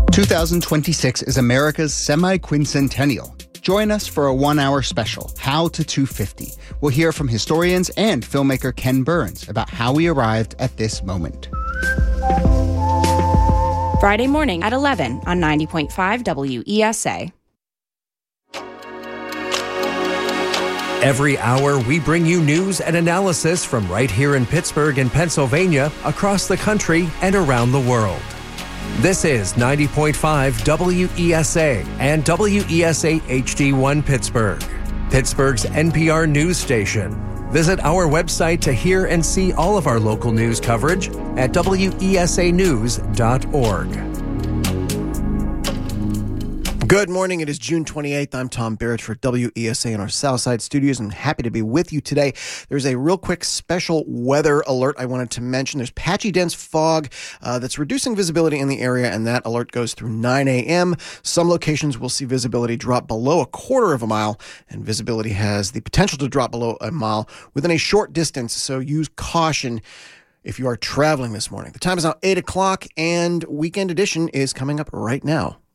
2026 is America's semi-quincentennial. Join us for a 1-hour special, How to 250. We'll hear from historians and filmmaker Ken Burns about how we arrived at this moment. Friday morning at 11 on 90.5 WESA. Every hour, we bring you news and analysis from right here in Pittsburgh and Pennsylvania, across the country, and around the world. This is 90.5 WESA and WESA HD1 Pittsburgh, Pittsburgh's NPR news station. Visit our website to hear and see all of our local news coverage at wesanews.org. Good morning. It is June 28th. I'm Tom Barrett for WESA in our Southside studios, and happy to be with you today. There's a real quick special weather alert I wanted to mention. There's patchy dense fog that's reducing visibility in the area, and that alert goes through 9 a.m. Some locations will see visibility drop below a quarter of a mile, and visibility has the potential to drop below a mile within a short distance, so use caution if you are traveling this morning. The time is now 8 o'clock, and Weekend Edition is coming up right now.